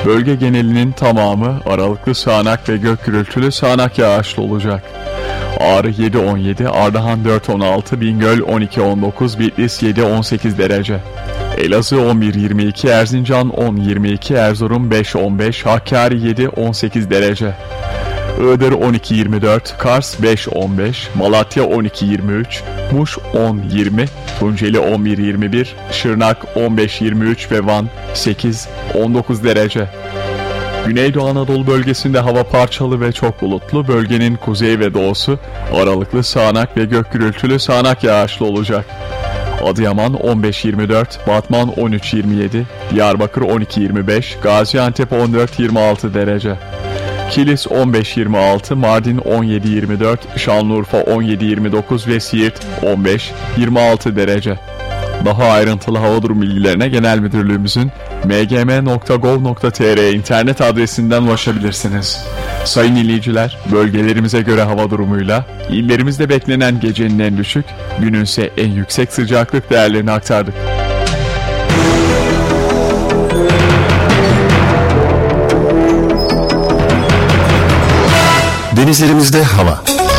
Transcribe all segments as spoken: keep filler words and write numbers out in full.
Bölge genelinin tamamı aralıklı sağanak ve gök gürültülü sağanak yağışlı olacak. Ağrı yedi on yedi, Ardahan dört on altı, Bingöl on iki on dokuz, Bitlis yedi on sekiz derece. Elazığ on bir yirmi iki, Erzincan on yirmi iki, Erzurum beş on beş, Hakkari yedi on sekiz derece. Iğdır on iki yirmi dört, Kars beş on beş, Malatya on iki yirmi üç, Muş on yirmi, Tunceli on bir yirmi bir, Şırnak on beş yirmi üç ve Van sekiz on dokuz derece. Güneydoğu Anadolu bölgesinde hava parçalı ve çok bulutlu, bölgenin kuzey ve doğusu aralıklı sağanak ve gök gürültülü sağanak yağışlı olacak. Adıyaman on beş yirmi dört, Batman on üç yirmi yedi, Diyarbakır on iki yirmi beş, Gaziantep on dört yirmi altı derece. Kilis on beş yirmi altı, Mardin on yedi yirmi dört, Şanlıurfa on yedi yirmi dokuz ve Siirt on beş yirmi altı derece. Daha ayrıntılı hava durum bilgilerine Genel Müdürlüğümüzün m g m nokta gov nokta t r internet adresinden ulaşabilirsiniz. Sayın dinleyiciler, bölgelerimize göre hava durumuyla illerimizde beklenen gecenin en düşük, gününse en yüksek sıcaklık değerlerini aktardık. Denizlerimizde hava.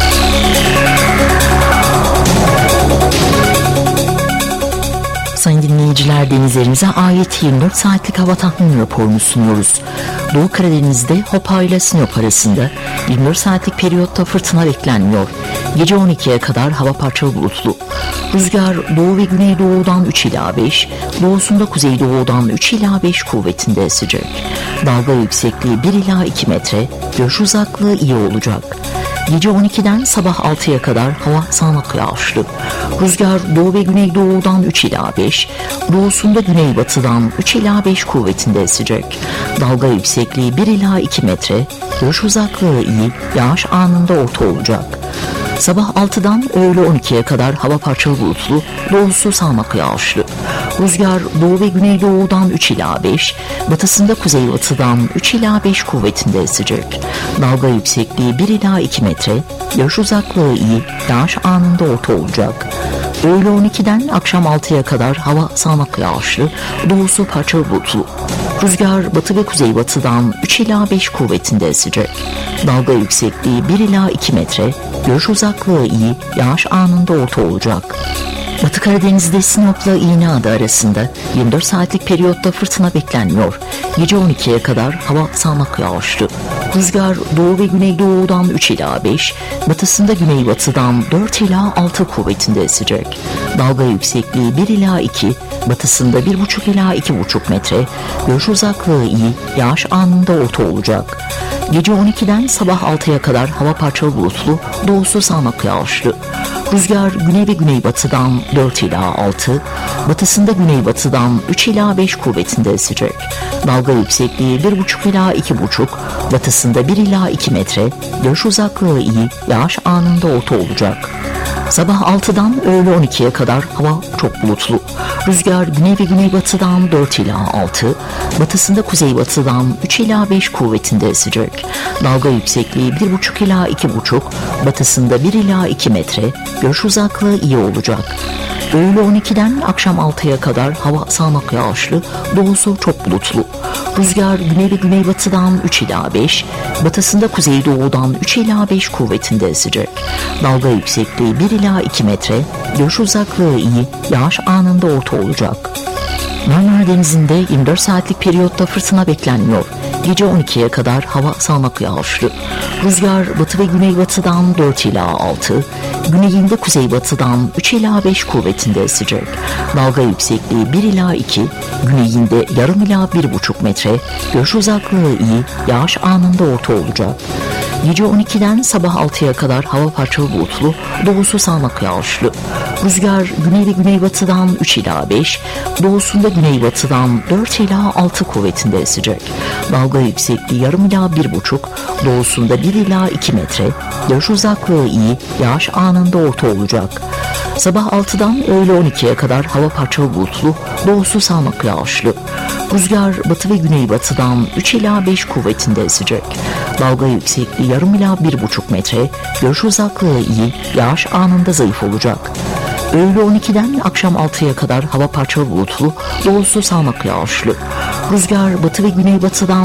Sayın dinleyiciler, denizlerimize ait yirmi dört saatlik hava tahmini raporunu sunuyoruz. Doğu Karadeniz'de Hopa ile Sinop arasında yirmi dört saatlik periyotta fırtına beklenmiyor. Gece on ikiye kadar hava parçalı bulutlu. Rüzgar doğu ve güneydoğudan üç ila beş, doğusunda kuzeydoğudan üç ila beş kuvvetinde esecek. Dalga yüksekliği bir ila iki metre, görüş uzaklığı iyi olacak. Gece on ikiden sabah altıya kadar hava sağanak yağışlı. Rüzgar doğu ve güneydoğudan üç ila beş, doğusunda güneybatıdan üç ila beş kuvvetinde esecek. Dalga yüksekliği bir ila iki metre, görüş uzaklığı iyi, yağış anında orta olacak. Sabah altıdan öğle on ikiye kadar hava parçalı bulutlu, doğusu sağanak yağışlı. Rüzgar doğu ve güneydoğudan üç ila beş, batısında kuzeybatıdan üç ila beş kuvvetinde esecek. Dalga yüksekliği bir ila iki metre, görüş uzaklığı iyi, yağış anında orta olacak. Öğle on ikiden akşam altıya kadar hava sağanak yağışlı, doğusu parçalı bulutlu. Rüzgar batı ve kuzeybatıdan üç ila beş kuvvetinde esecek. Dalga yüksekliği bir ila iki metre, görüş uzaklığı iyi, yağış anında orta olacak. Batı Karadeniz'de Sinop'la İğneada arasında yirmi dört saatlik periyotta fırtına beklenmiyor. Gece on ikiye kadar hava sağanak yağışlı. Rüzgar doğu ve güneydoğudan üç ila beş, batısında güneybatıdan dört ila altı kuvvetinde esecek. Dalga yüksekliği bir ila iki, batısında bir buçuk ila iki buçuk metre, görüş uzaklığı iyi, yağış anında orta olacak. Gece on ikiden sabah altıya kadar hava parçalı bulutlu, doğusu sağanak yağışlı. Rüzgar güney ve güneybatıdan dört ila altı, batısında güneybatıdan üç ila beş kuvvetinde esecek. Dalga yüksekliği bir buçuk ila iki buçuk, batısında bir ila iki metre, görüş uzaklığı iyi, yağış anında orta olacak. Sabah altıdan öğle on ikiye kadar hava çok bulutlu. Rüzgar güney ve güneybatıdan dört ila altı, batısında kuzeybatıdan üç ila beş kuvvetinde esecek. Dalga yüksekliği bir buçuk ila iki buçuk, batısında bir ila iki metre, görüş uzaklığı iyi olacak. Öğle on ikiden akşam altıya kadar hava sağanak yağışlı, doğusu çok bulutlu. Rüzgar güney ve güneybatıdan üç ila beş, batısında kuzeydoğudan üç ila beş kuvvetinde esecek. Dalga yüksekliği bir ila iki metre, görüş uzaklığı iyi, yağış anında orta olacak. Marmara Denizi'nde yirmi dört saatlik periyotta fırtına beklenmiyor. Gece on ikiye kadar hava sağanak yağışlı. Rüzgar batı ve güneybatıdan dört ila altı, güneyinde kuzeybatıdan üç ila beş kuvvetinde esecek. Dalga yüksekliği bir ila iki, güneyinde yarım ila bir buçuk metre, görüş uzaklığı iyi, yağış anında orta olacak. Gece on ikiden sabah altıya kadar hava parçalı bulutlu, doğusu sağanak yağışlı. Rüzgar güney ve güneybatıdan üç ila beş, doğusunda güneybatıdan dört ila altı kuvvetinde esecek. Dalga yüksekliği yarım ila bir buçuk, doğusunda bir ila iki metre, görüş uzaklığı iyi, yağış anında orta olacak. Sabah altıdan öğle on ikiye kadar hava parçalı bulutlu, doğusu sağanak yağışlı. Rüzgar batı ve güneybatıdan üç ila beş kuvvetinde esecek. Dalga yüksekliği yarım ila bir buçuk metre, görüş uzaklığı iyi, yağış anında zayıf olacak. Öğle on ikiden akşam altıya kadar hava parçalı bulutlu, doğusu sağanak yağışlı. Rüzgar batı ve güneybatıdan